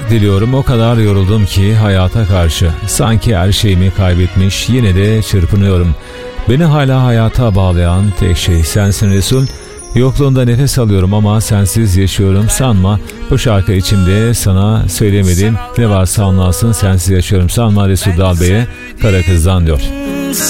diliyorum. O kadar yoruldum ki hayata karşı. Sanki her şeyimi kaybetmiş, yine de çırpınıyorum. Beni hala hayata bağlayan tek şey sensin Resul. Yokluğunda nefes alıyorum ama sensiz yaşıyorum. Sanma bu şarkı içimde sana söylemedim. Ne varsa anlarsın, sensiz yaşıyorum. Sanma Resul Dalbey'e Kara Kız'dan diyor.